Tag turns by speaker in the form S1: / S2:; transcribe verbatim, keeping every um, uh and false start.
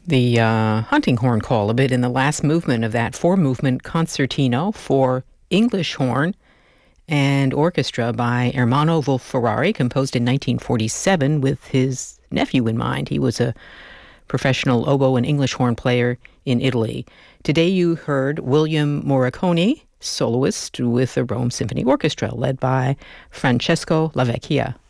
S1: The uh, hunting horn call, a bit in the last movement of that four-movement concertino for English horn and orchestra by Ermanno Wolf-Ferrari, composed in nineteen forty-seven with his nephew in mind. He was a professional oboe and English horn player in Italy. Today you heard William Morricone, soloist with the Rome Symphony Orchestra, led by Francesco Lavecchia.